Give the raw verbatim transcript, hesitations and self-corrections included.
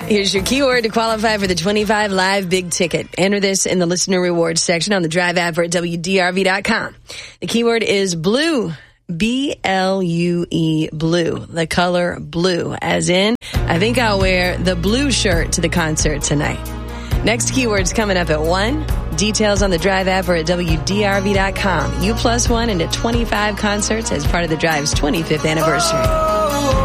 Here's your keyword to qualify for the twenty-five Live Big Ticket. Enter this in the listener rewards section on the Drive app or at W D R V dot com. The keyword is blue. B L U E, blue. The color blue, as in, I think I'll wear the blue shirt to the concert tonight. Next keyword's coming up at one. Details on the Drive app or at W D R V dot com. You plus one into twenty-five concerts as part of the Drive's twenty-fifth anniversary.